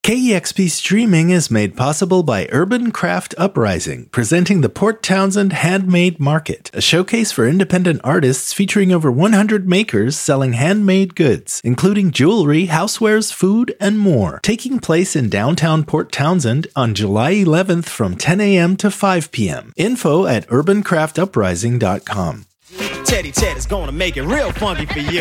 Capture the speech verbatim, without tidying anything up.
K E X P streaming is made possible by Urban Craft Uprising, presenting the Port Townsend Handmade Market, a showcase for independent artists featuring over one hundred makers selling handmade goods, including jewelry, housewares, food, and more. Taking place in downtown Port Townsend on July eleventh from ten a.m. to five p.m. Info at urban craft uprising dot com. Teddy Ted is gonna make it real funky for you.